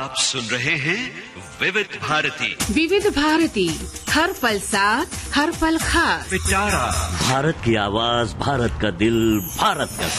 आप सुन रहे हैं विविध भारती। विविध भारती, हर पल साथ, हर पल खास। पिटारा भारत की आवाज, भारत का दिल, भारत का